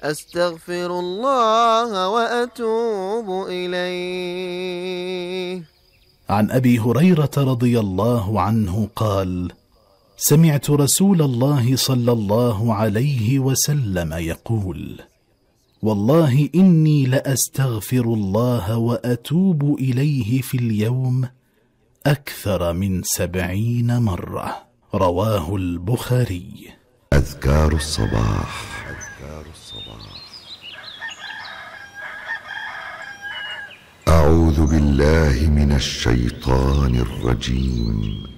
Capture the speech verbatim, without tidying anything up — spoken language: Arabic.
أستغفر الله وأتوب إليه. عن أبي هريرة رضي الله عنه قال: سمعت رسول الله صلى الله عليه وسلم يقول: والله إني لأستغفر الله وأتوب إليه في اليوم أكثر من سبعين مرة. رواه البخاري. أذكار الصباح. أعوذ بالله من الشيطان الرجيم.